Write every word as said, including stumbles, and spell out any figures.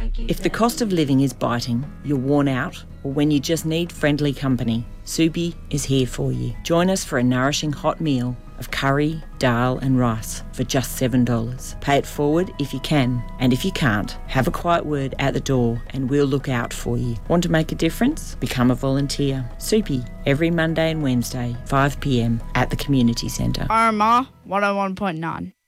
If the cost of living is biting, you're worn out, or when you just need friendly company, Soupy is here for you. Join us for a nourishing hot meal of curry, dal and rice for just seven dollars. Pay it forward if you can, and if you can't, have a quiet word at the door and we'll look out for you. Want to make a difference? Become a volunteer. Soupy, every Monday and Wednesday, five p m at the Community Centre. R M R one oh one point nine.